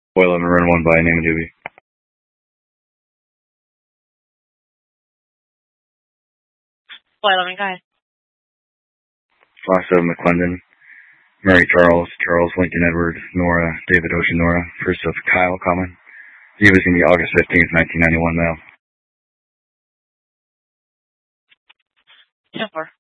Boy 11, run 1 by name and duty. Boy 11, go ahead. Fox 7, McClendon, Murray Charles, Lincoln Edward, Nora, David Ocean Nora, first of Kyle Common. He was in the August 15th, 1991 mail. 10-4.